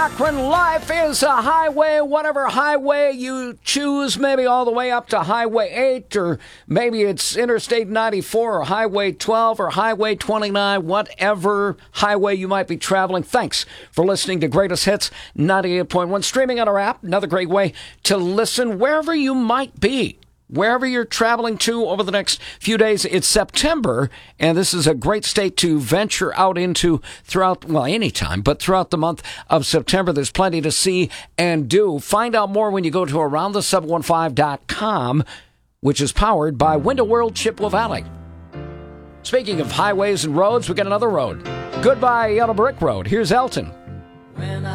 Akron, life is a highway, whatever highway you choose, maybe all the way up to Highway 8, or maybe it's Interstate 94 or Highway 12 or Highway 29, whatever highway you might be traveling. Thanks for listening to Greatest Hits 98.1, streaming on our app. Another great way to listen wherever you might be. Wherever you're traveling to over the next few days. It's September, and this is a great state to venture out into throughout, well, anytime, but throughout the month of September. There's plenty to see and do. Find out more when you go to AroundThe715.com, which is powered by Window World Chippewa Valley. Speaking of highways and roads, we got another road. Goodbye, Yellow Brick Road. Here's Elton.